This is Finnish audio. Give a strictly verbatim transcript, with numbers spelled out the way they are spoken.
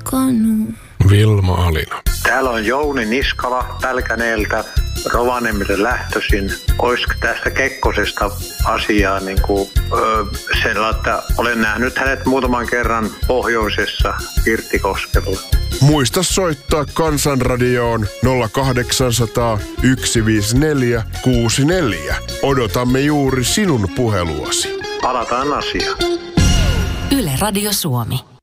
alkanut. Vilma Alina. Täällä on Jouni Niskala Pälkäneeltä, Rovaniemelle lähtöisin. Olisiko tästä Kekkosesta asiaa niin kuin, öö, sellainen, että olen nähnyt hänet muutaman kerran pohjoisessa Pirttikoskella. Muista soittaa Kansanradioon nolla kahdeksansataa yksi viisi neljä kuusi neljä. Odotamme juuri sinun puheluasi. Palataan asiaan. Yle Radio Suomi.